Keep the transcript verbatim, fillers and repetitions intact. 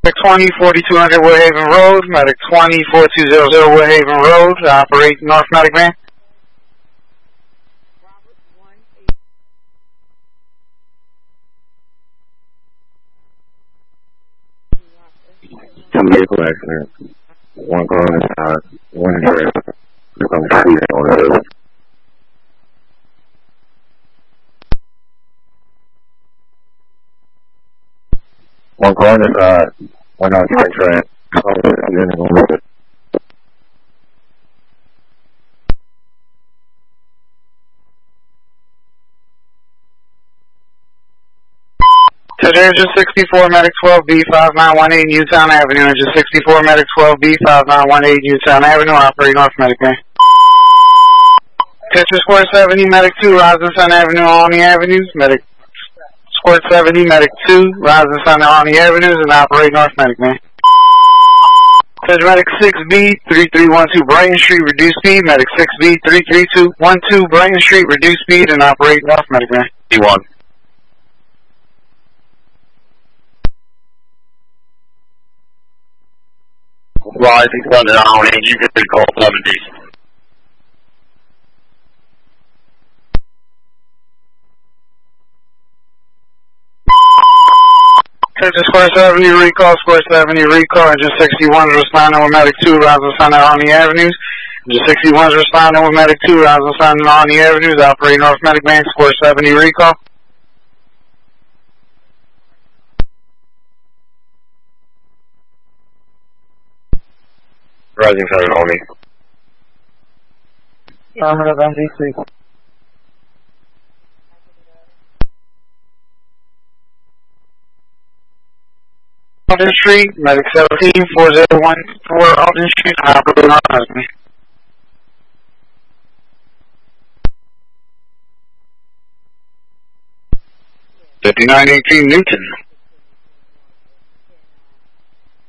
Medic twenty, forty-two hundred Woodhaven Road, Medic twenty, forty-two hundred Woodhaven Road, operate North Medic Van. Some vehicle accident. One car on the side, one in the trailer. Look on the street on the other. One car on the side, one on the train. And then on the other. Engine sixty-four, Medic twelve B, five nine one eight, Newtown Avenue. Engine sixty-four, Medic twelve B, five nine one eight, Newtown Avenue. Operate North Medic Van. Catcher Square seventy, Medic two, Rising Sun Avenue, Albany Avenues. Medic Square seventy, Medic two, Rising Sun, Albany Avenues, and operate North Medic Van. Catcher Medic six B, three three one two, Brighton Street, reduce speed. Medic six B, three three two one two, Brighton Street, reduce speed, and operate North Medic Van. D one. Rising Sun and Albany, you can call seventy. Catcher Square seventy, recall, Square seventy, recall. Engine sixty-one is responding with Medic two, Rising Sun and Albany Avenues. Engine sixty-one is responding with Medic two, Rising Sun and Albany Avenues. Operate North Medic Van, Square seventy, recall. Rising Sun and Albany. I'm going to M D C. Alden Street, Medic seventeen, four oh one four Alden Street, operate North Medic Van. fifty-nine eighteen Newton.